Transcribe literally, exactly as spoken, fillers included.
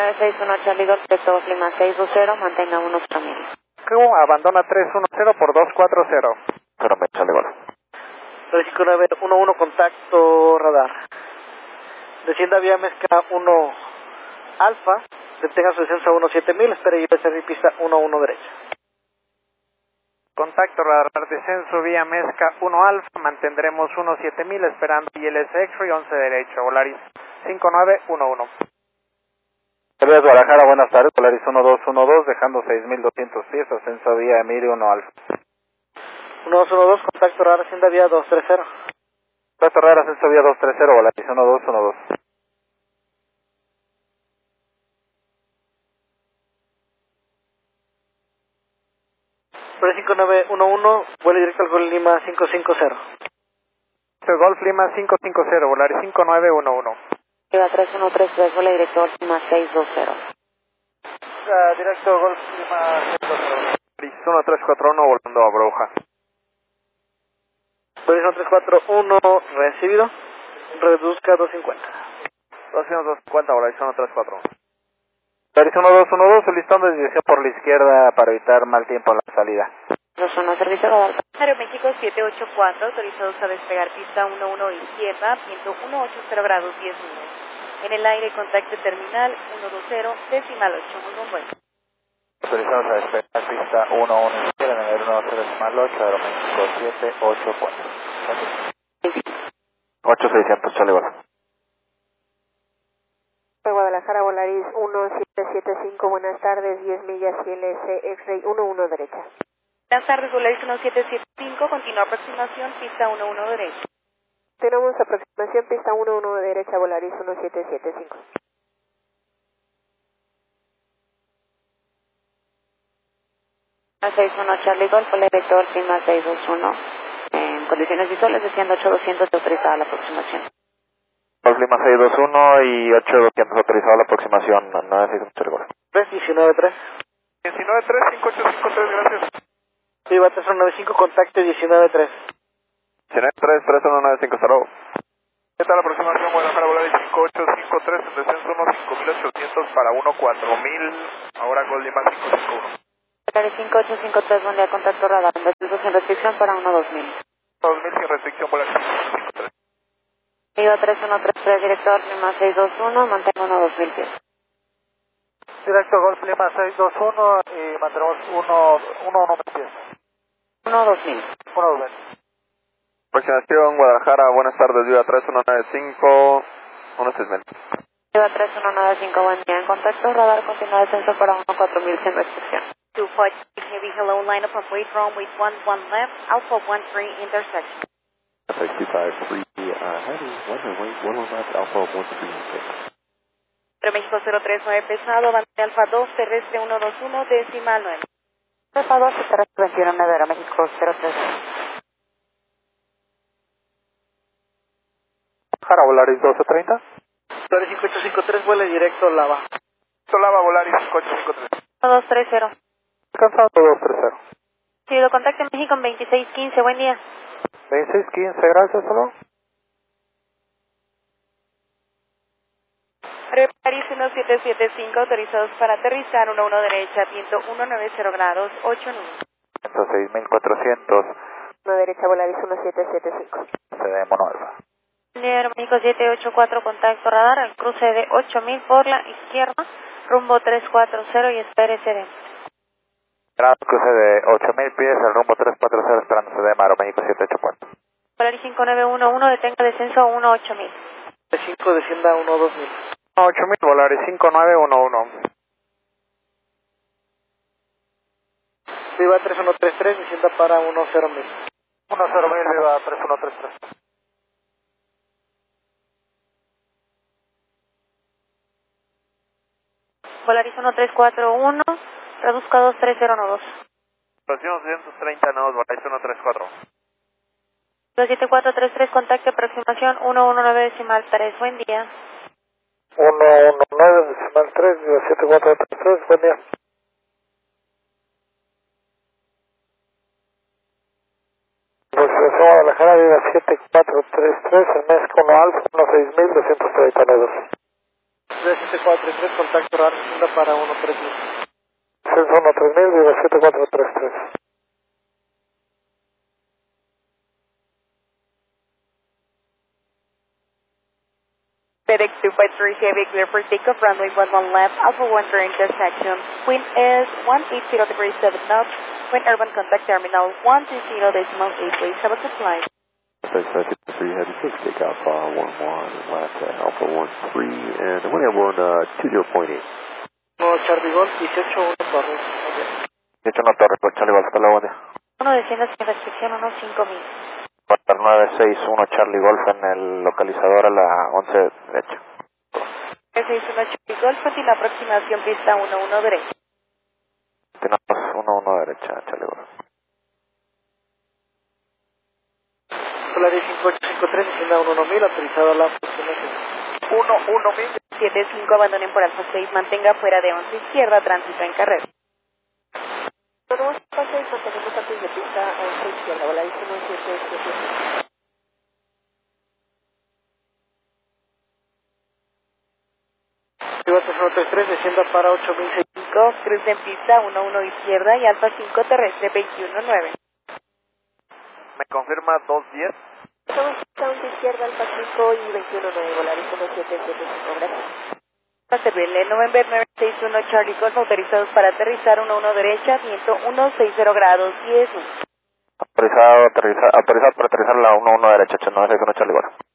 nueve seis uno Charlie Golf, Texto Lima seis dos cero, mantenga uno mil. Cubo, abandona tres uno cero por dos cuatro cero. cero me Charlie Golf. nueve cinco nueve uno uno, contacto radar. Descienda vía mezcla uno alfa, detenga su descenso a uno siete mil, espere y servir pista uno uno derecha. Contacto radar, descenso vía mezcla uno alfa, mantendremos uno siete mil esperando I L S X-Ray once derecho, Volaris cinco nueve uno uno. Servicios Guadalajara, buenas tardes, Volaris uno dos uno dos, dejando seis mil doscientos pies, ascenso vía Emiri uno alfa. uno dos uno dos, contacto radar, descienda vía dos tres cero. Contacto radar, ascenso vía dos tres cero, Volaris uno dos uno dos. nueve cinco nueve uno uno, vuelo directo al Golf Lima cinco cinco cero. Golf Lima cinco cinco cero, Volaris cinco nueve uno uno. Iba tres uno tres tres, vuelo directo Golf Lima seis dos cero. Uh, directo Golf Lima seis dos cero. Volaris uno tres cuatro uno, volando a Bruja. Volaris uno tres cuatro uno, recibido, reduzca dos cincuenta. doscientos cincuenta, Volaris uno tres cuatro uno. Volaris uno dos uno dos, solicitando desviación por la izquierda para evitar mal tiempo en la salida. dos uno, servicio radar. Aeroméxico siete ocho cuatro, autorizados a despegar pista uno uno izquierda, viento ciento ochenta grados diez minutos. En el aire, contacto terminal uno dos cero, decimal ocho, muy buen vuelo. Autorizados a despegar pista uno uno izquierda, en el uno cero decimal ocho, Aeroméxico siete ocho cuatro. ocho seiscientos, Charlie Golf. Guadalajara, Volaris uno siete siete cinco, buenas tardes, diez millas I L S X-Ray uno uno derecha. Buenas tardes, Volaris uno siete siete cinco, continúa aproximación, pista uno uno derecha. Tenemos aproximación, pista uno uno derecha, Volaris uno siete siete cinco. seis uno Charlie Golf, vuelo directo Golf Lima seis dos uno. En condiciones visuales, desciendo ocho doscientos, autorizada la aproximación. Golf Lima seis dos uno y ocho doscientos, autorizado la aproximación, nueve seis uno, Charlie Golf. tres diecinueve tres. diecinueve tres cinco ocho cinco tres, gracias. Viva tres uno nueve cinco, contacto diecinueve tres. diecinueve tres tres uno nueve cinco cero. ¿Qué tal la aproximación? Guadalajara, Volaris cinco ocho cinco tres, en descenso uno cinco mil ochocientos para uno cuatro mil, ahora Golf Lima cinco cinco uno. Volaris cinco ocho cinco tres, buen día, contacto radar, en descenso sin restricción para uno dos mil. dos mil sin restricción, Volaris cinco cinco tres. Iba tres uno tres tres, director Lima seis dos uno, mantengo uno dos mil pies. Directo Golf Lima seis dos uno y mantenemos uno uno pies. uno dos mil. uno dos mil. Aproximación Guadalajara, buenas tardes, Viva tres uno nueve cinco, uno seis mil. Iba tres uno nueve cinco, buen día, en contacto radar, continúa descenso para uno cuatro mil sin restricción. two five heavy hello, line up on wait wrong with one one left, Alpha one three intersection. sixty-five three, uh, heading one runway, one one left, Alpha one three six. Aeroméxico cero tres nueve pesado, bandera Alfa dos, terrestre uno dos uno, decimal nueve. Alfa dos, terrestre veintiuno nueve, Aeroméxico cero tres. Guadalajara, Volaris doce treinta. Volaris cinco ocho cinco tres, vuelo directo Lava. Solava, Volaris cinco ocho cinco tres. uno dos tres cero. Alcanzado dos tres cero. Sido contacto en México en veintiséis quince, buen día. veintiséis quince, gracias, solo. Volaris uno siete siete cinco, autorizados para aterrizar uno uno derecha, viento ciento noventa grados, ocho nueve. seis mil cuatrocientos. uno derecha, Volaris uno siete siete cinco. C D Mono Alfa. Aeroméxico siete ocho cuatro, contacto radar, al cruce de ocho mil por la izquierda, rumbo tres cuatro cero y espere C D. Grado cruce de ocho mil pies, el rumbo tres cuatro cero, esperando C D M, Aeroméxico siete ocho cuatro. Volaris cinco nueve uno uno, detenga descenso uno ocho mil. cinco descienda uno dos mil. ocho mil, Volaris cinco nueve uno uno. Viva tres uno tres tres, descienda para uno cero mil. uno cero mil, Viva tres uno tres tres. Volaris uno tres cuatro uno, reduzca dos tres cero uno dos. Estación doscientos treinta nodos, Volaris uno tres cuatro. dos siete cuatro tres tres, contacto aproximación uno uno nueve decimal tres, buen día. uno uno nueve decimal tres, siete cuatro tres tres, buen día. Aproximación Guadalajara, Viva siete cuatro tres tres, el Mesco uno Alfa, uno seis mil doscientos treinta y dos. De siete cuatro tres, contacto radar, descienda para uno tres mil. Descenso uno tres mil, vivo siete cuatro tres tres. FedEx two five three Heavy, clear for takeoff, runway one one left, Alpha one for intersection. Wind is one eighty degrees seven knots. Wind urban contact terminal one two zero decimal eight. Please have a good flight. FedEx three Heavy six, take Alpha one one left at Alpha one three, and wind airborne uh, two zero point eight. No, Charlie Golf, dieciocho uno Torres. dieciocho uno Torres, Charlie Golf, hasta la buena. uno desciende sin restricción, uno cinco mil. nueve seis uno Charlie Golf en el localizador a la once derecha. nueve seis uno Charlie Golf, continúa aproximación pista uno uno derecha. Tenemos uno uno derecha, Charlie Golf. Solaris cinco ocho cinco tres, descienda uno uno mil, autorizado a la aproximación. uno uno mil. siete cinco, abandonen por Alfa seis, mantenga fuera de once izquierda, tránsito en carrera. Tenemos Alfa seis, mantenemos antes de pista once izquierda, Volaris uno siete siete. Pivote uno tres tres, descienda para ocho mil seiscientos. Cruz en pista uno uno izquierda y Alfa cinco terrestre veintiuno nueve. ¿Me confirma dos diez? Estamos pista once izquierda, Alfa cinco y veintiuno nueve, Volaris uno siete siete cinco, gracias. Para servirle, November nueve seis uno Charlie Golf, autorizados para aterrizar uno uno derecha, viento uno sesenta grados diez. Autorizado, aterrizar, autorizado para aterrizar la uno uno derecha, nueve seis uno Charlie Golf.